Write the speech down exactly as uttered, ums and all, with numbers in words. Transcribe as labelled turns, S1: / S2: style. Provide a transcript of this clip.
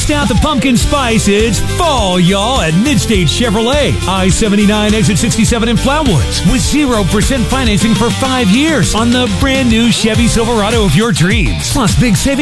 S1: Bust out the pumpkin spice. It's fall, y'all, at Midstate Chevrolet. I seventy-nine, exit sixty-seven in Flowood. With zero percent financing for five years on the brand new Chevy Silverado of your dreams. Plus, big savings